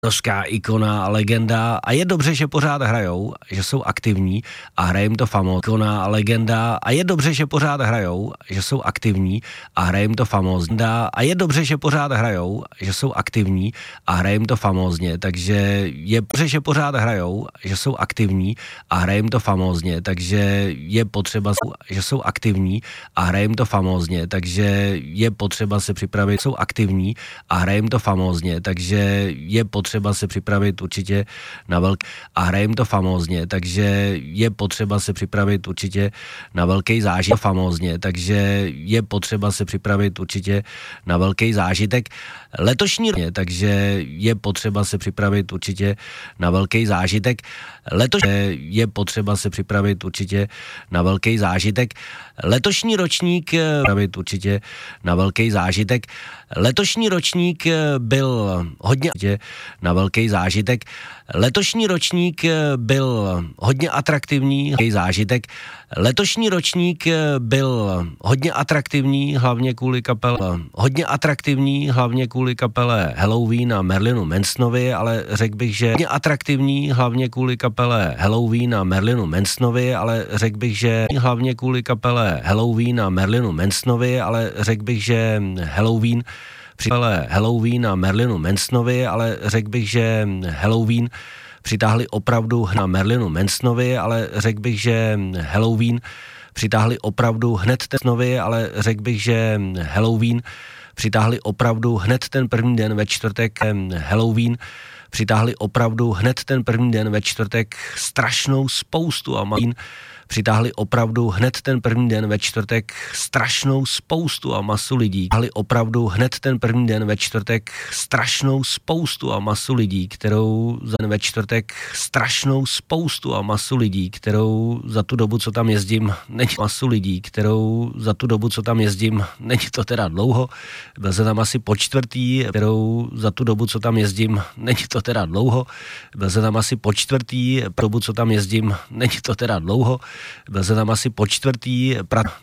Obrovská ikona a legenda a je dobře, že pořád hrajou, že jsou aktivní a hraje jim to famózně. Ikona a legenda a je dobře, že pořád hrajou, že jsou aktivní a hraje jim to famózně. A je dobře, že pořád hrajou, že jsou aktivní a hraje jim to famózně, takže je dobře, že pořád hrajou, že jsou aktivní a hraje jim to famózně, takže je potřeba, že jsou aktivní a hraje jim to famózně, takže je potřeba se připravit, jsou aktivní a hraje jim to famózně, takže je potřeba se připravit určitě na velký a hraje jim to famózně, takže je potřeba se připravit určitě na velký zážitek famózně, takže je potřeba se připravit určitě na velký zážitek letošní, takže je potřeba se připravit určitě na velký zážitek je potřeba se připravit určitě na velký zážitek letošní ročník připravit určitě na velký zážitek letošní ročník byl hodně na velký zážitek letošní ročník byl hodně atraktivní zážitek letošní ročník byl hodně atraktivní hlavně kvůli kapele Helloween a Marilyn Mansonovi, ale řekl bych, že hodně atraktivní hlavně kvůli kapele Helloween a Marilyn Mansonovi, ale řekl bych, že hlavně kvůli kapele Helloween a Marilyn Mansonovi, ale řekl bych, že Helloween a Marilyn Mansonovi, ale řekl bych, že Helloween přitáhli opravdu na Marilynu Mansonovi, ale řekl bych, že Helloween přitáhli opravdu hned ten první den ve čtvrtek Helloween přitáhli opravdu hned ten první den ve čtvrtek strašnou spoustu a přitáhli opravdu hned ten první den ve čtvrtek strašnou spoustu a masu lidí. Přitáhli opravdu hned ten první den ve čtvrtek strašnou spoustu a masu lidí, kterou za tu dobu, co tam jezdím, není to teda dlouho, byl jsem tam asi po čtvrtý, dobu, co tam jezdím, není to teda dlouho, byl jsem tam asi po čtvrtý, byl jsem tam asi po čtvrtý,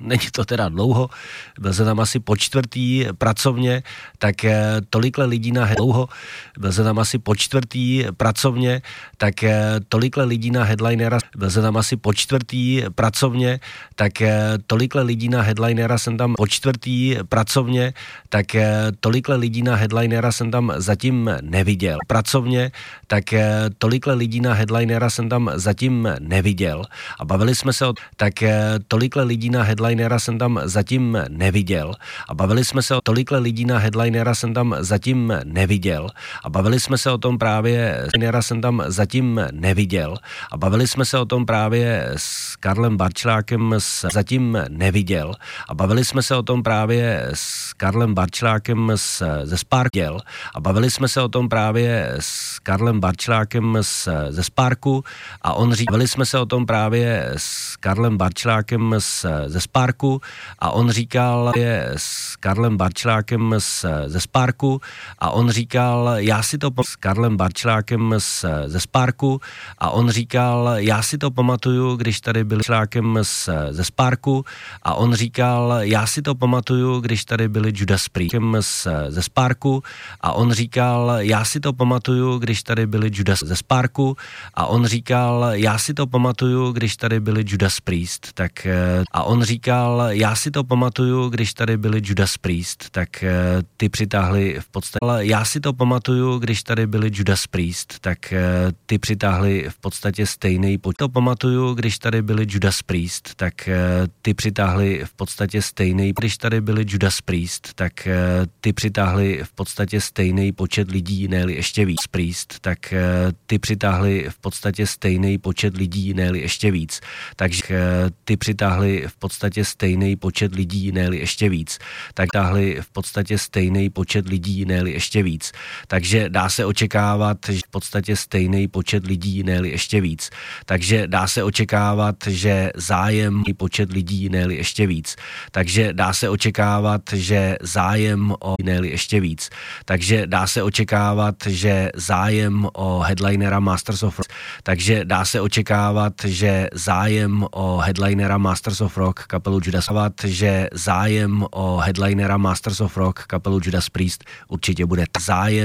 pracovně, tak tolikle lidí na byl jsem tam asi po čtvrtý pracovně, tak tolikle lidí na headlinera, byl jsem tam asi po čtvrtý pracovně, tak tolikle lidí na headlinera jsem tam po čtvrtý pracovně, tak tolikle lidí na headlinera jsem tam zatím neviděl. Pracovně, tak tolikle lidí na headlinera jsem tam zatím neviděl. A bavili jsme se o tak tolikle lidí na headlinera jsem tam zatím neviděl. A bavili jsme se o tolikle lidí na headlinera jsem tam zatím neviděl. A bavili jsme se o tom právě jsem tam zatím neviděl. A bavili jsme se o tom právě s Karlem Barčlákem zatím neviděl. A bavili jsme se o tom právě s Karlem Barčlákem ze Sparku. A bavili jsme se o tom právě s Karlem Barčlákem ze Sparku a on říkal, bavili jsme se o tom právě s Karlem Barčlákem ze Sparku a on říkal s Karlem Barčlákem ze Sparku a on říkal, já si to s Karlem Barčlákem ze Sparku a on říkal, já si to pamatuju, když tady byli Člákem ze Sparku a on říkal, já si to pamatuju, když tady byli Judas Priest ze Sparku a on říkal, já si to pamatuju, když tady byli Judas ze Sparku a on říkal, já si to pamatuju, když tady byli Judas Priest, tak a on říkal, já si to pamatuju, když tady byli Judas Priest, tak ty přitáhli v podstatě, já si to pamatuju, když tady byli Judas Priest, tak ty přitáhli v podstatě stejný počet. To pamatuju, když tady byli Judas Priest, tak ty přitáhli v podstatě stejný, když tady byli Judas Priest, tak ty přitáhli v podstatě stejný počet lidí, ne-li ještě víc Priest, tak ty přitáhli v podstatě stejný počet lidí, ne-li ještě víc. Takže ty přitáhli v podstatě stejný počet lidí, ne-li ještě víc. Tak táhli v podstatě stejný počet lidí, ne-li ještě víc. Takže dá se očekávat, že v podstatě stejný počet lidí, ne-li ještě víc. Takže dá se očekávat, že zájem počet lidí, ne-li ještě víc. Takže dá se očekávat, že zájem o ne-li ještě víc. Takže dá se očekávat, že zájem o headlinera Masters of Rock. Takže dá se očekávat, že zájem o headlinera Masters of Rock kapelu Judas, že zájem o headlinera Masters of Rock kapelu Judas Priest určitě bude zájem